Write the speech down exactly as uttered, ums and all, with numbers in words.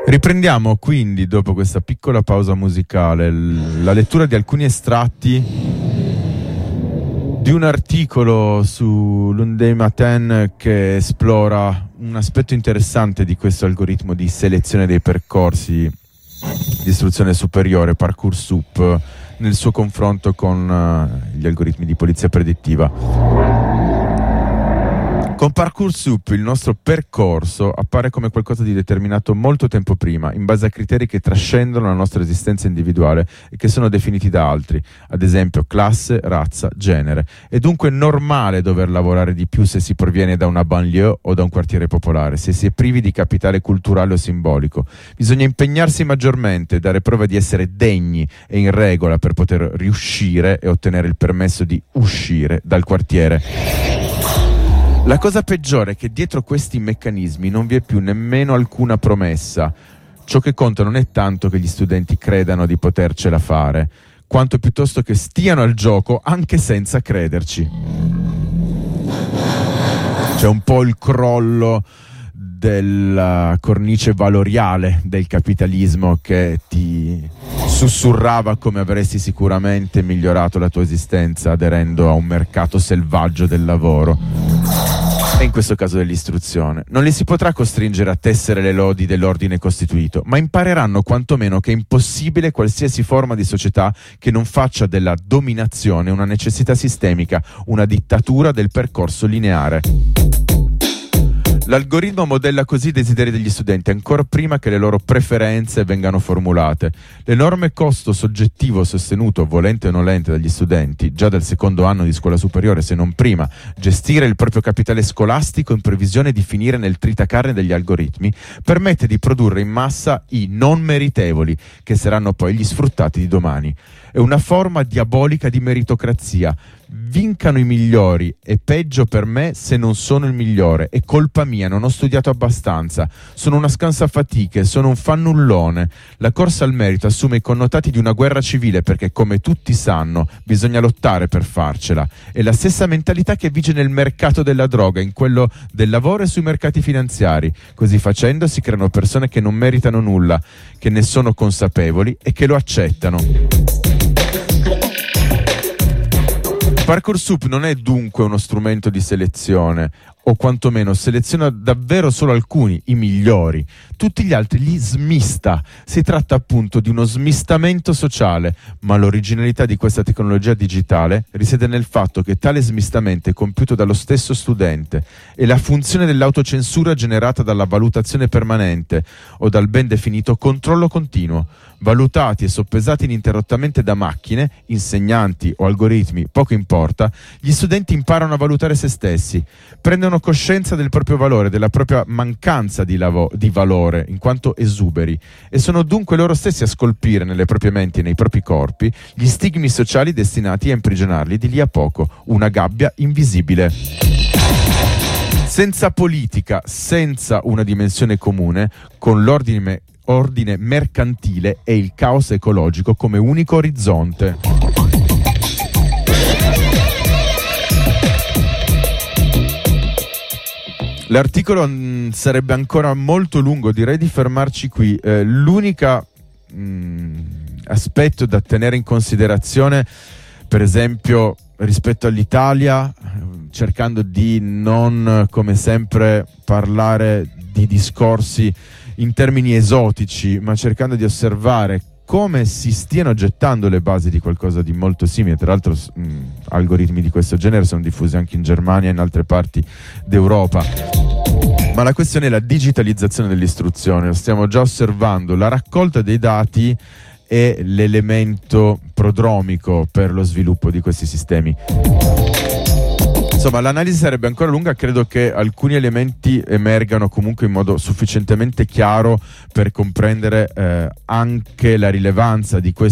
Riprendiamo quindi, dopo questa piccola pausa musicale, l- la lettura di alcuni estratti di un articolo su Lundi Matin che esplora un aspetto interessante di questo algoritmo di selezione dei percorsi di istruzione superiore, Parcoursup, nel suo confronto con uh, gli algoritmi di polizia predittiva. Con Parcoursup il nostro percorso appare come qualcosa di determinato molto tempo prima, in base a criteri che trascendono la nostra esistenza individuale e che sono definiti da altri, ad esempio classe, razza, genere. È dunque normale dover lavorare di più se si proviene da una banlieue o da un quartiere popolare, se si è privi di capitale culturale o simbolico. Bisogna impegnarsi maggiormente, dare prova di essere degni e in regola per poter riuscire e ottenere il permesso di uscire dal quartiere. La cosa peggiore è che dietro questi meccanismi non vi è più nemmeno alcuna promessa. Ciò che conta non è tanto che gli studenti credano di potercela fare, quanto piuttosto che stiano al gioco anche senza crederci. C'è un po' il crollo della cornice valoriale del capitalismo che ti sussurrava come avresti sicuramente migliorato la tua esistenza aderendo a un mercato selvaggio del lavoro. E in questo caso dell'istruzione. Non li si potrà costringere a tessere le lodi dell'ordine costituito, ma impareranno quantomeno che è impossibile qualsiasi forma di società che non faccia della dominazione una necessità sistemica, una dittatura del percorso lineare. L'algoritmo modella così i desideri degli studenti ancora prima che le loro preferenze vengano formulate. L'enorme costo soggettivo sostenuto, volente o nolente, dagli studenti, già dal secondo anno di scuola superiore, se non prima, gestire il proprio capitale scolastico in previsione di finire nel tritacarne degli algoritmi, permette di produrre in massa i non meritevoli, che saranno poi gli sfruttati di domani. È una forma diabolica di meritocrazia. Vincano i migliori, è peggio per me se non sono il migliore, è colpa mia, non ho studiato abbastanza, sono una scansafatiche, sono un fannullone. La corsa al merito assume i connotati di una guerra civile perché, come tutti sanno, bisogna lottare per farcela. È la stessa mentalità che vige nel mercato della droga, in quello del lavoro e sui mercati finanziari. Così facendo si creano persone che non meritano nulla, che ne sono consapevoli e che lo accettano. Parcoursup non è dunque uno strumento di selezione, o quantomeno seleziona davvero solo alcuni, i migliori. Tutti gli altri li smista. Si tratta appunto di uno smistamento sociale, ma l'originalità di questa tecnologia digitale risiede nel fatto che tale smistamento è compiuto dallo stesso studente e la funzione dell'autocensura generata dalla valutazione permanente o dal ben definito controllo continuo. Valutati e soppesati ininterrottamente da macchine, insegnanti o algoritmi, poco importa, gli studenti imparano a valutare se stessi, prendono coscienza del proprio valore, della propria mancanza di, lavo- di valore, in quanto esuberi, e sono dunque loro stessi a scolpire nelle proprie menti e nei propri corpi gli stigmi sociali destinati a imprigionarli di lì a poco, una gabbia invisibile. Senza politica, senza una dimensione comune, con l'ordine ordine mercantile e il caos ecologico come unico orizzonte. L'articolo mh, sarebbe ancora molto lungo, direi di fermarci qui. Eh, l'unica mh, aspetto da tenere in considerazione, per esempio rispetto all'Italia, cercando di non, come sempre, parlare di discorsi in termini esotici, ma cercando di osservare come si stiano gettando le basi di qualcosa di molto simile. Tra l'altro mh, algoritmi di questo genere sono diffusi anche in Germania e in altre parti d'Europa. Ma la questione è la digitalizzazione dell'istruzione. Lo stiamo già osservando. La raccolta dei dati è l'elemento prodromico per lo sviluppo di questi sistemi. Insomma, l'analisi sarebbe ancora lunga, credo che alcuni elementi emergano comunque in modo sufficientemente chiaro per comprendere eh, anche la rilevanza di questo